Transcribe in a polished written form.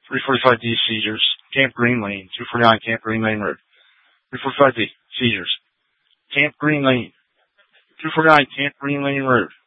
345D seizures, Camp Green Lane, 249 Camp Green Lane Road. 345D seizures, Camp Green Lane, 249 Camp Green Lane Road.